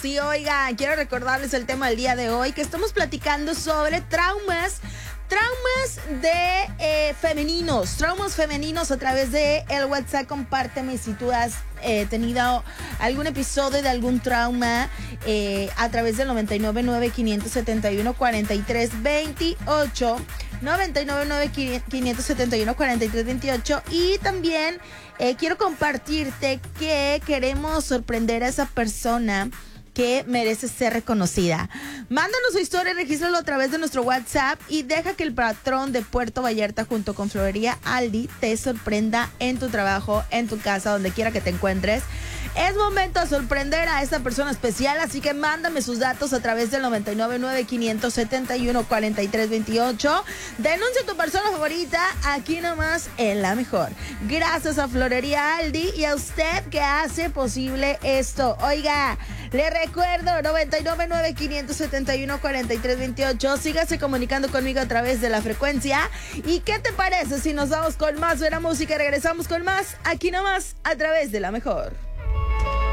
sí, oiga, quiero recordarles el tema del día de hoy, que estamos platicando sobre traumas de traumas femeninos a través de el WhatsApp. Compárteme si tú has tenido algún episodio de algún trauma a través del 999-571-4328, 999-571-4328. Y también quiero compartirte que queremos sorprender a esa persona que merece ser reconocida. Mándanos su historia, regístralo a través de nuestro WhatsApp y deja que el patrón de Puerto Vallarta junto con Florería Aldi te sorprenda en tu trabajo, en tu casa, donde quiera que te encuentres. Es momento de sorprender a esa persona especial, así que mándame sus datos a través del 999-571-4328. Denuncia a tu persona favorita aquí nomás en La Mejor. Gracias a Florería Aldi y a usted que hace posible esto. Oiga, le recuerdo, 999-571-4328. Sígase comunicando conmigo a través de la frecuencia. ¿Y qué te parece si nos vamos con más buena música y regresamos con más aquí nomás a través de La Mejor?